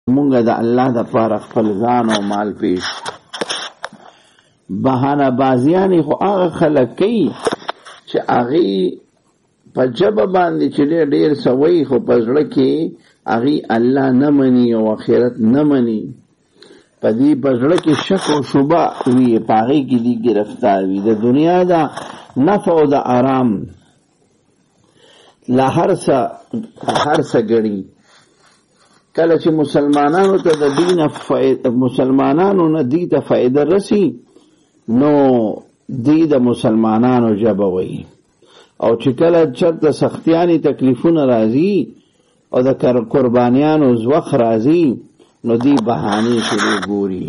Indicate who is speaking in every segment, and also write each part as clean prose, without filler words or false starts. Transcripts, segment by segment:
Speaker 1: مونږ د الله د پاره خپل ځان او مال پیش بهانه بازیانی خو هغه خلک کوي چې هغه په جبه باندې چې ډېر سوي خو په زړه کې هغه الله نه مني او آخرت نه مني په دې په زړه کې شک او شبهه وي په هغه کې دي گرفتار وي د دنیا دا نفع او د آرام لا هر څه ګړي کله چې مسلمانانو ته د دین مسلمانانو نه دي ته فائدہ رسی نو دی د مسلمانانو جبه وي او چې کله چرته سختیانی تکلیفونه راځي او د قربانیانو زوخ راځي نو دی بهانه شروع ګوري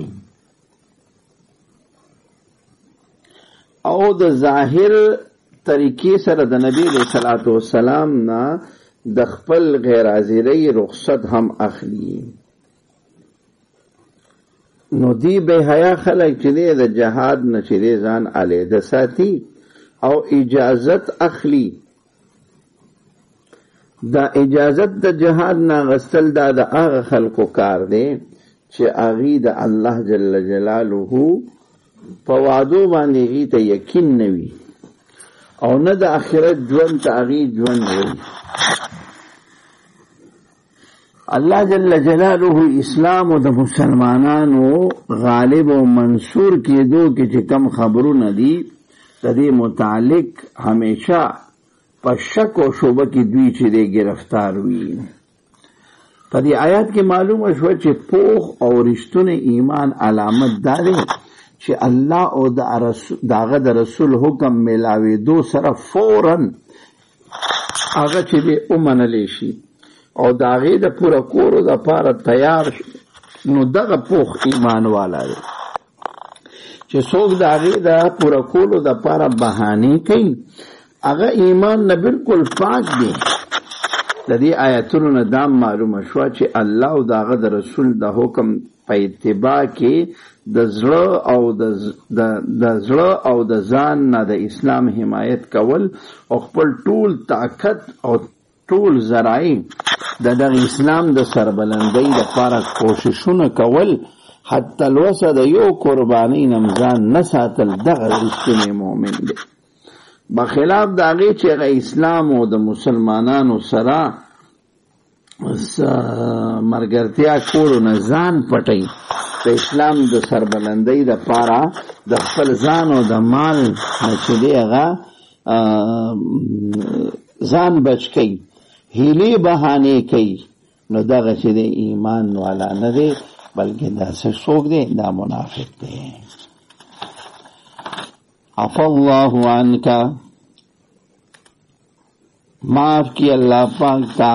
Speaker 1: او د ظاهر طریقې سره د نبی صلی الله علیه وسلم نه د خپل غیر حاضری رخصت هم اخلي نو دی به حیا خلک چې د جهاد نه چې ځان علیحده ساتي او اجازت اخلي دا اجازت د جهاد نه غسل دا د هغه خلکو کار دی چې هغه د الله جل جلاله په وعدو باندې هی ته یقین نوي او نه د آخرت ژوند ته هغه ژوند وي الله جل جلاله اسلام او د مسلمانانو غالب او منصور کېدو کې چې کم خبرونه دي د دې متعلق همیشه په شک او شوبه کې دوی چې دی گرفتار وي په دې آیات کې معلومه شو چې پوخ او رښتونه ایمان علامت ده چې الله او داغه د رسول حکم ملاوي دو سره فورا هغه چې دی ومنل شي او داغه د پورا کورو د پاره تیار نو دغه پوخ ایمان والا دی چې څوک داغه د پورا کولو د پاره بهانه کوي هغه ایمان نه بالکل پاک دی د دې آیاتونو نه دا معلومه شو چې الله او داغه د رسول د حکم په اتباع کې د زړه او د ځان نه د اسلام حمایت کول او خپل ټول طاقت او ټول ذرایع د اسلام د سربلندۍ لپاره کوششونه کول حتی لوسه د یو قرباني نمځان نه ساتل دغه رښتینی مؤمن دی بخلاف د هغې چې هغه اسلام او د مسلمانانو سره مرګرتیا کولو نه ځان پټوي د اسلام د سربلندۍ لپاره د خپل ځان او د مال نه چې دی هغه ځان بچ کوي هیلې بهانې کوي نو دغه چې دی ایمان والا نه دی بلکې دا څوک دی دا منافق دی عفا الله عنک معاف کی اللہ پاک تا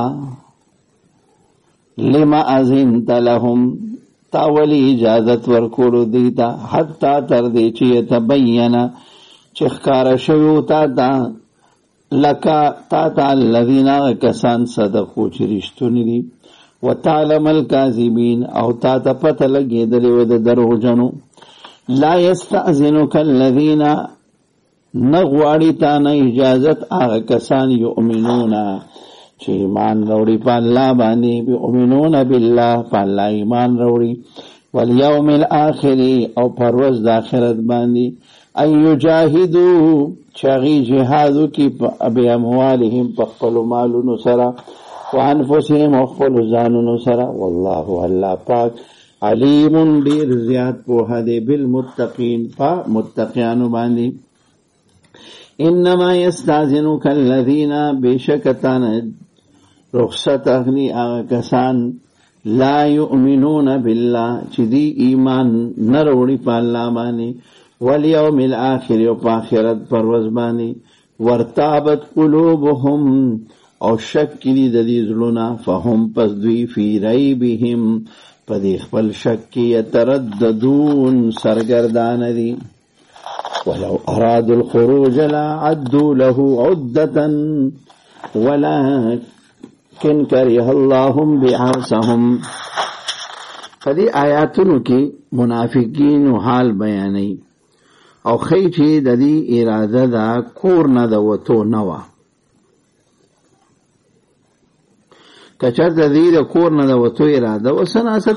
Speaker 1: لما اذنت لهم تا ولی اجازت ورکولو دیتا حتی تر دی چی یتبین چخکار شویو تا لکا تا الذین کسان صدقو چی رشتونی دی و تعلم الکاذبین او تا پتہ لگی دلی و درو جنو لا یستأذنک الذین نغواړي تا نه اجازت هغه کسان یؤمنون چې ایمان وروړي په الله باندې یؤمنون بالله په الله ایمان وروړي والیوم الاخر او پر ورځ د آخرت باندې ای یجاهدوا چغی جهادو کی ابي اموالهم په خپل مالونو سره وانفسهم خپل ځانونو سره والله الله پاک علیم ډیر زیات په هدی بالمتقین په متقیانو باندې انما یستاذنک الذین بشکتان رخصت اغنی آغا کسان لا یؤمنون بالله چې دی ایمان نروړي په الله باندې والیوم الاخر او په آخرت پر ورځ باندې ورتابت قلوبهم او شک کړي د دې زړونه فهم پس دوی فی ریبهم په دې خپل شک کې یترددون سرګردان دي ولو ارادوا الخروج لعدوا له عدة ولكن كره الله بعاصهم فدی آیاتونو کې منافقین حال بیانې او خی چې د دې اراده دا کور نه د وته نه و کچر د دې کور نه د وته اراده وسنه